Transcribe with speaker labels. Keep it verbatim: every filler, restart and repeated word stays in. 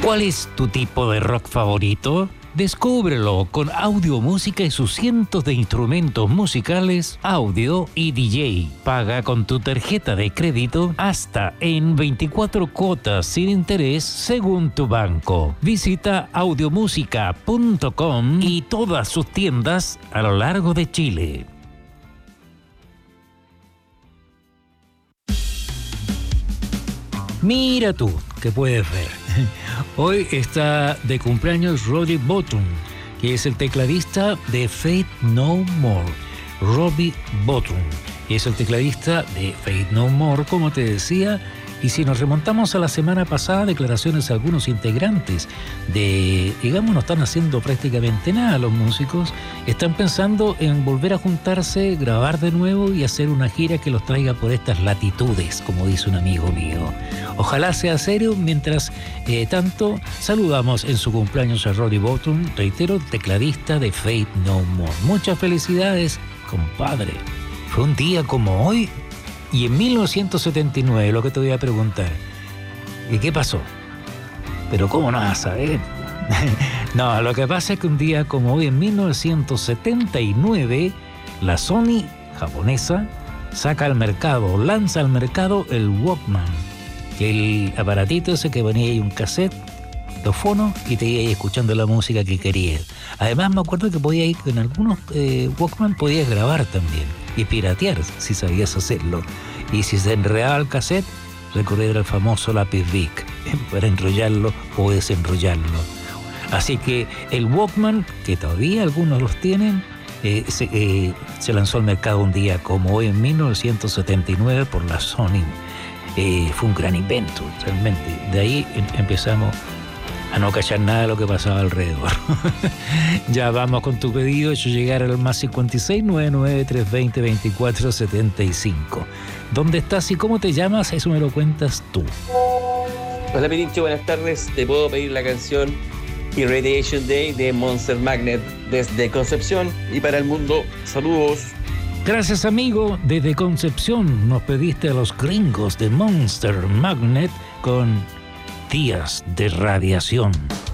Speaker 1: ¿Cuál es tu tipo de rock favorito? Descúbrelo con Audio Música y sus cientos de instrumentos musicales, audio y D J. Paga con tu tarjeta de crédito hasta en veinticuatro cuotas sin interés según tu banco. Visita audiomusica punto com y todas sus tiendas a lo largo de Chile. Mira tú, que puedes ver. Hoy está de cumpleaños Robbie Bottum, que es el tecladista de Faith No More. Robbie Bottum, que es el tecladista de Faith No More, como te decía. Y si nos remontamos a la semana pasada, declaraciones de algunos integrantes de, digamos, no están haciendo prácticamente nada los músicos, están pensando en volver a juntarse, grabar de nuevo y hacer una gira que los traiga por estas latitudes, como dice un amigo mío. Ojalá sea serio. Mientras eh, tanto, saludamos en su cumpleaños a Robbie Bottum, reitero, tecladista de Faith No More. Muchas felicidades, compadre. Fue un día como hoy. Y en mil novecientos setenta y nueve, lo que te voy a preguntar, ¿y qué pasó? Pero ¿cómo no vas a saber? No, lo que pasa es que un día como hoy, en mil novecientos setenta y nueve, la Sony japonesa saca al mercado, lanza al mercado el Walkman, el aparatito ese que venía ahí un cassette, los fonos, y te iba ahí escuchando la música que querías. Además me acuerdo que podías ir, en algunos eh, Walkman podías grabar también y piratear si sabías hacerlo. Y si se enredaba el cassette, recurrir al famoso lápiz Bic para enrollarlo o desenrollarlo. Así que el Walkman, que todavía algunos los tienen, eh, se, eh, se lanzó al mercado un día como hoy en mil novecientos setenta y nueve por la Sony. Eh, fue un gran invento, realmente. De ahí em- empezamos a no cachar nada de lo que pasaba alrededor. Ya vamos con tu pedido, hecho llegar al más cincuenta y seis, noventa y nueve, trescientos veinte, veinticuatro setenta y cinco. ¿Dónde estás y cómo te llamas? Eso me lo cuentas tú.
Speaker 2: Hola Pirincho, buenas tardes. Te puedo pedir la canción Irradiation Day de Monster Magnet desde Concepción y para el mundo. Saludos.
Speaker 1: Gracias, amigo. Desde Concepción nos pediste a los gringos de Monster Magnet con Días de Radiación.